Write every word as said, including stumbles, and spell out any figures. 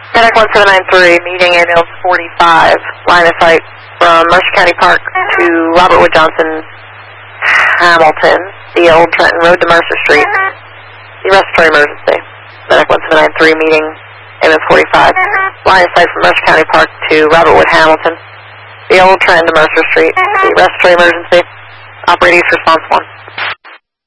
Medic one seven nine three, meeting ambulance forty-five, line of sight from Mercer County Park to Robert Wood Johnson, Hamilton, the old Trenton Road to Mercer Street. The respiratory emergency. Medic one seven nine three, meeting ambulance forty-five, line of sight from Mercer County Park to Robert Wood, Hamilton, the old Trenton to Mercer Street. The respiratory emergency. Operating response one.